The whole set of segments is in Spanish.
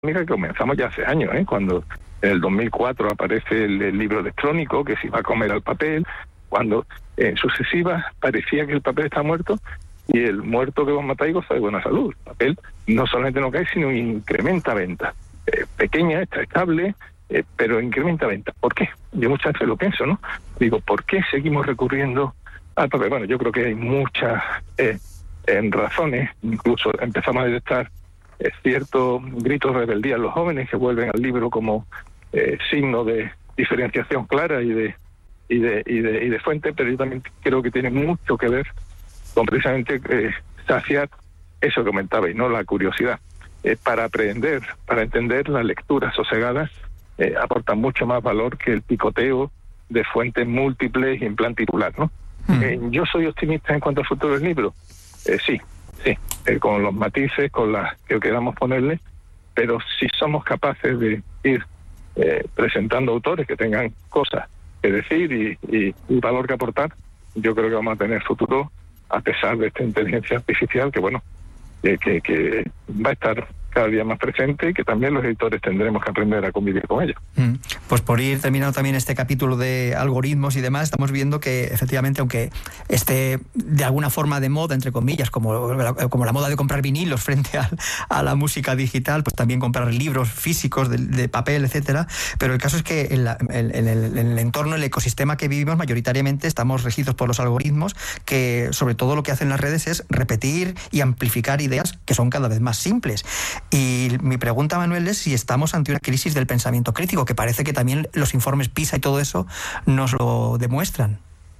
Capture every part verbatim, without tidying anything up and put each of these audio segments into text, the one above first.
que comenzamos ya hace años, ¿eh? Cuando en el dos mil cuatro aparece el, el libro electrónico, que se iba a comer al papel, cuando en sucesivas parecía que el papel está muerto, y el muerto que vos matáis goza de buena salud. El papel no solamente no cae, sino incrementa ventas. Eh, pequeña, está estable, eh, pero incrementa ventas. ¿Por qué? Yo muchas veces lo pienso, ¿no? Digo, ¿por qué seguimos recurriendo al papel? Bueno, yo creo que hay muchas eh, en razones, incluso empezamos a detectar eh, ciertos gritos de rebeldía en los jóvenes que vuelven al libro como eh, signo de diferenciación clara y de y de, y de y de fuente, pero yo también creo que tiene mucho que ver con precisamente eh, saciar eso que comentabais, ¿no? La curiosidad. Eh, para aprender, para entender, las lecturas sosegadas eh, aportan mucho más valor que el picoteo de fuentes múltiples y en plan titular, ¿no? Mm. Eh, yo soy optimista en cuanto al futuro del libro. Eh, sí, sí, eh, con los matices, con las que queramos ponerle, pero si somos capaces de ir eh, presentando autores que tengan cosas que decir y, y, y valor que aportar, yo creo que vamos a tener futuro a pesar de esta inteligencia artificial que, bueno, eh, que, que va a estar cada día más presente y que también los editores tendremos que aprender a convivir con ella. Mm. Pues por ir terminando también este capítulo de algoritmos y demás, estamos viendo que efectivamente, aunque esté de alguna forma de moda, entre comillas, como la, como la moda de comprar vinilos frente a, a la música digital, pues también comprar libros físicos de, de papel, etcétera, pero el caso es que en, la, en, en, el, en el entorno, el ecosistema que vivimos, mayoritariamente estamos regidos por los algoritmos que sobre todo lo que hacen las redes es repetir y amplificar ideas que son cada vez más simples. Y mi pregunta, Manuel, es si estamos ante una crisis del pensamiento crítico, que parece que también los informes PISA y todo eso nos lo demuestran.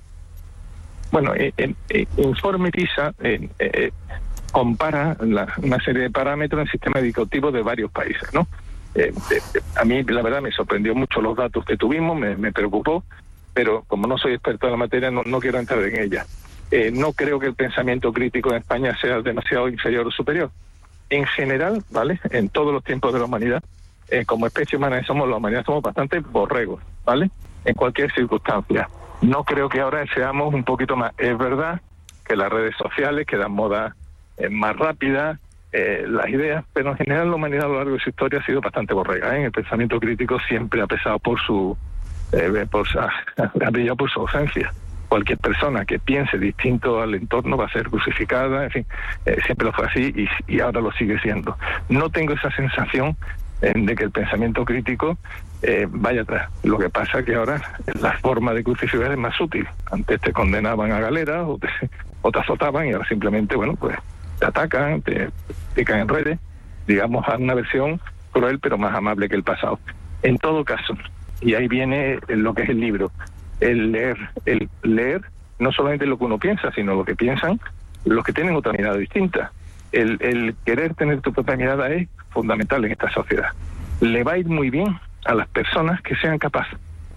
Bueno, el, el, el informe PISA eh, eh, compara la, una serie de parámetros en el sistema educativo de varios países, ¿no? Eh, eh, a mí, la verdad, me sorprendió mucho los datos que tuvimos, me, me preocupó, pero como no soy experto en la materia, no, no quiero entrar en ella. Eh, no creo que el pensamiento crítico en España sea demasiado inferior o superior. En general, ¿vale? En todos los tiempos de la humanidad, eh, como especie humana somos la humanidad, somos bastante borregos, ¿vale? En cualquier circunstancia. No creo que ahora seamos un poquito más. Es verdad que las redes sociales, que dan moda eh, más rápida, eh, las ideas, pero en general la humanidad a lo largo de su historia ha sido bastante borrega, ¿eh? El pensamiento crítico siempre ha pesado por su, eh, por, ha brillado por su ausencia. Cualquier persona que piense distinto al entorno va a ser crucificada, en fin, eh, siempre lo fue así y, y ahora lo sigue siendo. No tengo esa sensación eh, de que el pensamiento crítico eh, vaya atrás. Lo que pasa es que ahora la forma de crucificar es más útil. Antes te condenaban a galera o te, o te azotaban y ahora simplemente, bueno, pues te atacan, te pican en redes, digamos, a una versión cruel pero más amable que el pasado. En todo caso, y ahí viene lo que es el libro, el leer, el leer no solamente lo que uno piensa, sino lo que piensan los que tienen otra mirada distinta. El, el querer tener tu propia mirada es fundamental en esta sociedad. Le va a ir muy bien a las personas que sean capaces,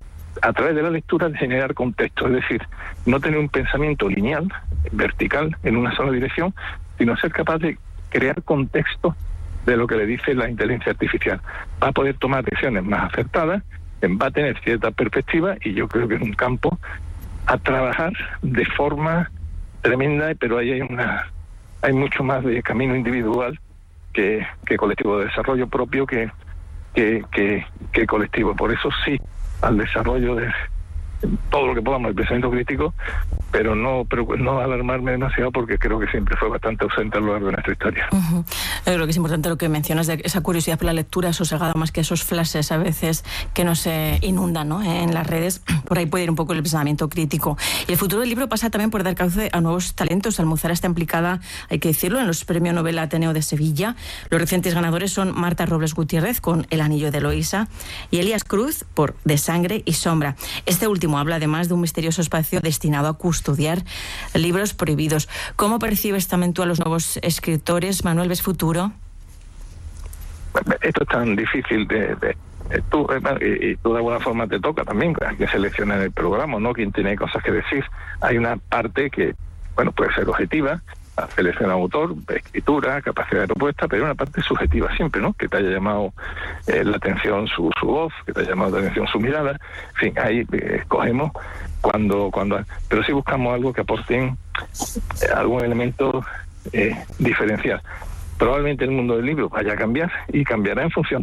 a través de la lectura, de generar contexto, es decir, no tener un pensamiento lineal, vertical, en una sola dirección, sino ser capaz de crear contexto de lo que le dice la inteligencia artificial. Va a poder tomar decisiones más acertadas, va a tener cierta perspectiva y yo creo que es un campo a trabajar de forma tremenda, pero ahí hay una hay mucho más de camino individual que, que colectivo, de desarrollo propio que, que, que, que colectivo. Por eso sí al desarrollo de todo lo que podamos del pensamiento crítico, pero no pero no alarmarme demasiado porque creo que siempre fue bastante ausente a lo largo de nuestra historia. Uh-huh. Yo creo que es importante lo que mencionas de esa curiosidad por la lectura sosegada, más que esos flashes a veces que nos eh, inundan, ¿no? En las redes. Por ahí puede ir un poco el pensamiento crítico. Y el futuro del libro pasa también por dar cauce a nuevos talentos. Almuzara está implicada, hay que decirlo, en los Premios Nobel Ateneo de Sevilla. Los recientes ganadores son Marta Robles Gutiérrez con El anillo de Eloísa y Elías Cruz por De sangre y sombra. Este último habla además de un misterioso espacio destinado a custodiar libros prohibidos. ¿Cómo percibes también tú a los nuevos escritores? Manuel, ¿ves futuro? Esto es tan difícil de... de tú, y, y tú de alguna forma te toca también, hay que seleccionar el programa, ¿no? Quien tiene cosas que decir. Hay una parte que, bueno, puede ser objetiva, selección de autor, escritura, capacidad de propuesta, pero hay una parte subjetiva siempre, ¿no? Que te haya llamado eh, la atención su, su voz, que te haya llamado la atención su mirada. En fin, ahí eh, escogemos cuando, cuando, pero sí buscamos algo que aporten eh, algún elemento eh, diferencial. probablemente el mundo del libro vaya a cambiar y cambiará en función